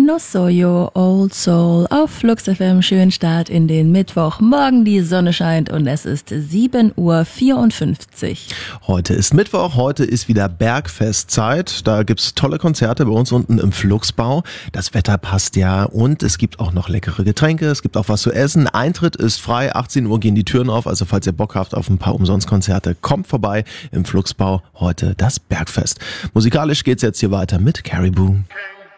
No Soyo Old Soul auf Flux FM. Schönen Start in den Mittwoch. Morgen die Sonne scheint und es ist 7:54 Uhr. Heute ist Mittwoch, heute ist wieder Bergfestzeit. Da gibt's tolle Konzerte bei uns unten im Fluxbau. Das Wetter passt ja und es gibt auch noch leckere Getränke, es gibt auch was zu essen. Eintritt ist frei, 18 Uhr gehen die Türen auf, also falls ihr Bock habt auf ein paar Umsonstkonzerte, kommt vorbei im Fluxbau. Heute das Bergfest. Musikalisch geht's jetzt hier weiter mit Caribou.